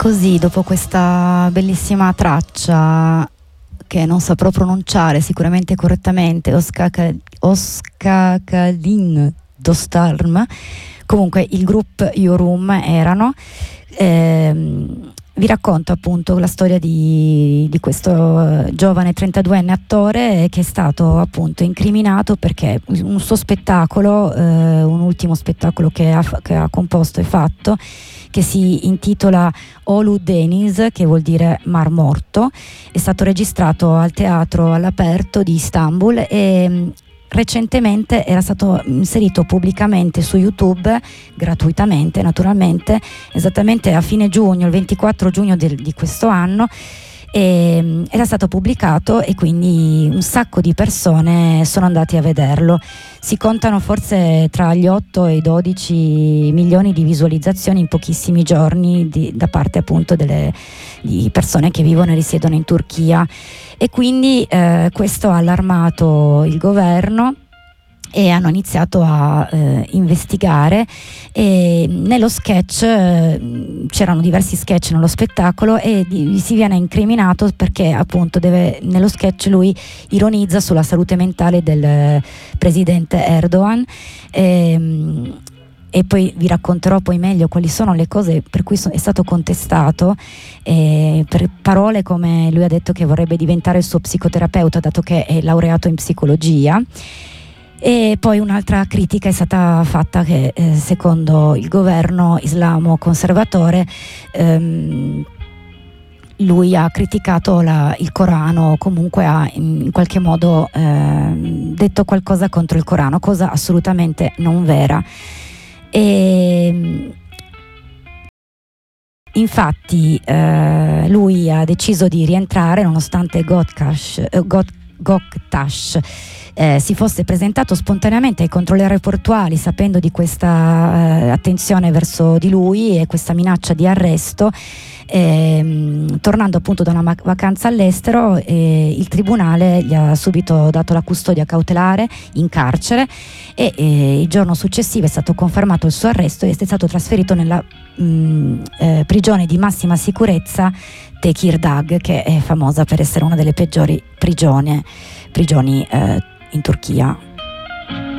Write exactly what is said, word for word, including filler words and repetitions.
così, dopo questa bellissima traccia che non saprò pronunciare sicuramente correttamente, Oskakadin Dostarm, comunque il gruppo Iorum erano. Ehm, vi racconto appunto la storia di, di questo giovane trentaduenne attore che è stato appunto incriminato perché un suo spettacolo, eh, un ultimo spettacolo che ha, che ha composto e fatto, che si intitola Olu Deniz, che vuol dire Mar Morto, è stato registrato al teatro all'aperto di Istanbul e recentemente era stato inserito pubblicamente su YouTube, gratuitamente naturalmente, esattamente a fine giugno, il ventiquattro giugno del, di questo anno, e era stato pubblicato e quindi un sacco di persone sono andati a vederlo. Si contano forse tra gli otto e i dodici milioni di visualizzazioni in pochissimi giorni di, da parte appunto delle di persone che vivono e risiedono in Turchia, e quindi eh, questo ha allarmato il governo e hanno iniziato a eh, investigare. E nello sketch eh, c'erano diversi sketch nello spettacolo e di, si viene incriminato perché appunto deve, nello sketch lui ironizza sulla salute mentale del presidente Erdogan, e, e poi vi racconterò poi meglio quali sono le cose per cui so, è stato contestato, eh, per parole come lui ha detto che vorrebbe diventare il suo psicoterapeuta dato che è laureato in psicologia. E poi un'altra critica è stata fatta che eh, secondo il governo islamo conservatore ehm, lui ha criticato la, il Corano, comunque ha in, in qualche modo ehm, detto qualcosa contro il Corano, cosa assolutamente non vera. E infatti eh, lui ha deciso di rientrare nonostante Göktaş, eh, Göktaş Eh, si fosse presentato spontaneamente ai controlli aeroportuali sapendo di questa eh, attenzione verso di lui e questa minaccia di arresto. Ehm, tornando appunto da una ma- vacanza all'estero, eh, il tribunale gli ha subito dato la custodia cautelare in carcere e eh, il giorno successivo è stato confermato il suo arresto e è stato trasferito nella mh, eh, prigione di massima sicurezza Tekirdağ, che è famosa per essere una delle peggiori prigioni, prigioni eh, in Turchia.